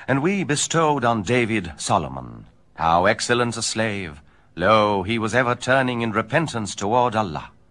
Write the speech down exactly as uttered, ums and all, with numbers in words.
And we bestowed on David Solomon. How excellent a slave! Lo, he was ever turning in repentance toward Allah.